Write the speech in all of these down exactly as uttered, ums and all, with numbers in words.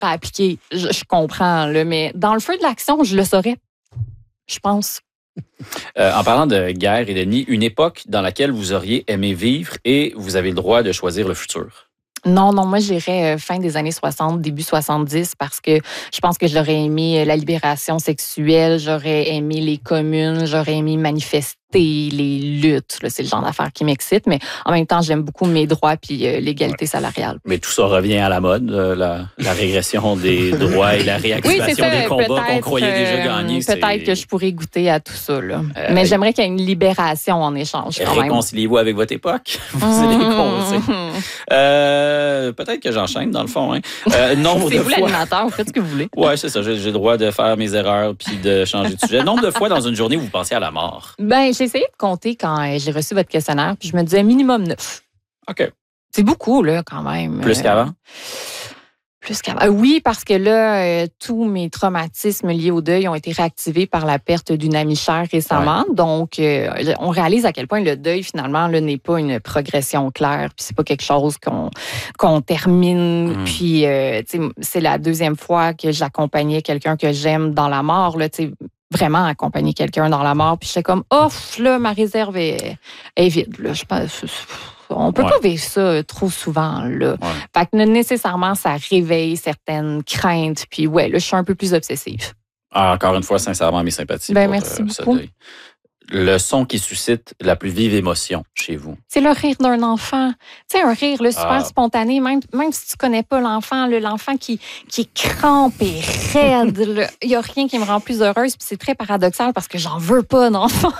pas appliqué. Je, je comprends, là, mais dans le feu de l'action, je le saurais. Je pense. Euh, en parlant de guerre et d'ennemis, une époque dans laquelle vous auriez aimé vivre et vous avez le droit de choisir le futur. Non, non, moi, j'irais fin des années soixante, début soixante-dix, parce que je pense que j'aurais aimé la libération sexuelle, j'aurais aimé les communes, j'aurais aimé manifester les luttes. Là, c'est le genre d'affaires qui m'excite, mais en même temps, j'aime beaucoup mes droits puis euh, l'égalité ouais. salariale. Mais tout ça revient à la mode, euh, la, la régression des droits et la réactivation oui, ça, des combats qu'on croyait déjà gagnés. Euh, peut-être c'est... que je pourrais goûter à tout ça. Là. Euh, mais j'aimerais qu'il y ait une libération en échange. Réconciliez-vous avec votre époque. Vous allez mmh. euh, Peut-être que j'enchaîne, dans le fond. Hein. Euh, nombre c'est de vous fois... l'animateur, vous faites ce que vous voulez. Oui, c'est ça. J'ai, j'ai le droit de faire mes erreurs puis de changer de sujet. Nombre de fois dans une journée où vous pensez à la mort? Ben, j'ai essayé de compter quand j'ai reçu votre questionnaire, puis je me disais minimum neuf. OK. C'est beaucoup, là, quand même. Plus qu'avant? Plus qu'avant. Oui, parce que là, euh, tous mes traumatismes liés au deuil ont été réactivés par la perte d'une amie chère récemment. Ouais. Donc, euh, on réalise à quel point le deuil, finalement, là, n'est pas une progression claire. Puis, c'est pas quelque chose qu'on, qu'on termine. Mmh. Puis, euh, tu sais, c'est la deuxième fois que j'accompagnais quelqu'un que j'aime dans la mort, là, tu sais. Vraiment accompagner quelqu'un dans la mort. Puis j'étais comme, oh, là, ma réserve est, est vide. Là. Je pense, on peut ouais. pas vivre ça trop souvent. Là. Ouais. Fait que nécessairement, ça réveille certaines craintes. Puis ouais, là, je suis un peu plus obsessive. Ah, encore une fois, sincèrement, mes sympathies ben, pour merci euh, beaucoup. ce deuil. Le son qui suscite la plus vive émotion chez vous? C'est le rire d'un enfant. Tu sais, un rire là, super ah. spontané, même, même si tu connais pas l'enfant, là, l'enfant qui, qui est crampé, raide. Il n'y a rien qui me rend plus heureuse. Puis c'est très paradoxal parce que j'en veux pas d'enfant.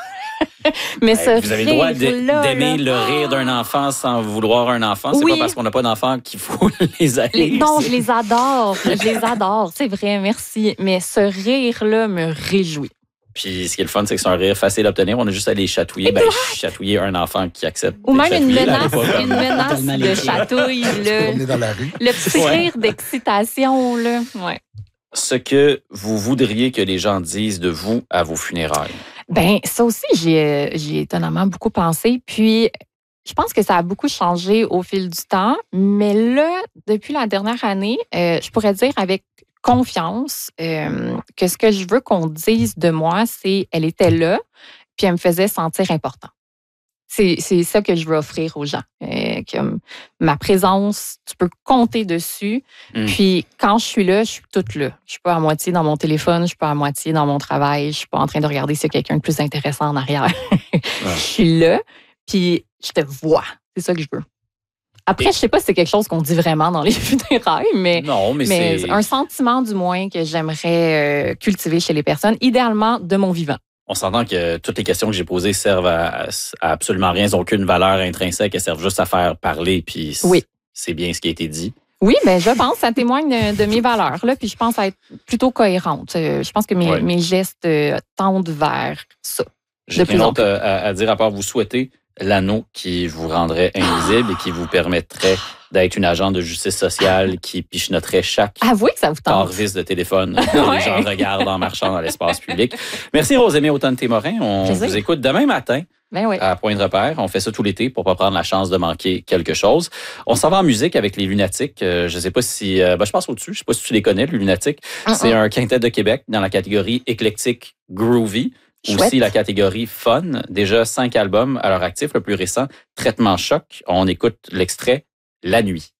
Mais hey, ce vous avez le droit de, là, d'aimer là. le rire d'un enfant sans vouloir un enfant. C'est oui. pas parce qu'on n'a pas d'enfant qu'il faut les haïr. Les, non, je les adore. Je les adore. C'est vrai, merci. Mais ce rire-là me réjouit. Puis ce qui est le fun, c'est que c'est un rire facile à obtenir. On a juste à les chatouiller. Ben, chatouiller un enfant qui accepte. Ou même une menace, une menace de chatouille. Le, dans la rue. le petit ouais. rire d'excitation. Là. Ouais. Ce que vous voudriez que les gens disent de vous à vos funérailles. Ben ça aussi, j'ai, j'ai étonnamment beaucoup pensé. Puis, je pense que ça a beaucoup changé au fil du temps. Mais là, depuis la dernière année, euh, je pourrais dire avec confiance euh, que ce que je veux qu'on dise de moi, c'est elle était là, puis elle me faisait sentir important. C'est, c'est ça que je veux offrir aux gens. Euh, que ma présence, tu peux compter dessus. Mm. Puis quand je suis là, je suis toute là. Je suis pas à moitié dans mon téléphone, je suis pas à moitié dans mon travail, je suis pas en train de regarder s'il y a quelqu'un de plus intéressant en arrière. Ouais. Je suis là, puis je te vois. C'est ça que je veux. Après, Et... je sais pas si c'est quelque chose qu'on dit vraiment dans les funérailles, mais, non, mais, mais c'est un sentiment du moins que j'aimerais euh, cultiver chez les personnes, idéalement de mon vivant. On s'entend que toutes les questions que j'ai posées servent à, à absolument rien, elles n'ont aucune valeur intrinsèque, elles servent juste à faire parler, puis oui. c'est bien ce qui a été dit. Oui, ben je pense que ça témoigne de, de mes valeurs, là, puis je pense être plutôt cohérente. Je pense que mes, ouais. mes gestes tendent vers ça. J'ai une autre à, à dire à part vous souhaiter l'anneau qui vous rendrait invisible et qui vous permettrait d'être une agente de justice sociale qui pichenoterait chaque Avouez que ça vous tente. Corvis de téléphone quand ouais. les gens regardent en marchant dans l'espace public. Merci Rosémie Automne-Témorin. On Plaisir. Vous écoute demain matin ben oui. à Point de repère. On fait ça tout l'été pour pas prendre la chance de manquer quelque chose. On s'en va en musique avec les Lunatiques. Euh, je sais pas si... Euh, ben, je passe au-dessus. Je sais pas si tu les connais, les Lunatiques. Uh-uh. C'est un quintet de Québec dans la catégorie éclectique groovy. Chouette. Aussi la catégorie fun. Déjà cinq albums à leur actif. Le plus récent, Traitement Choc. On écoute l'extrait La Nuit.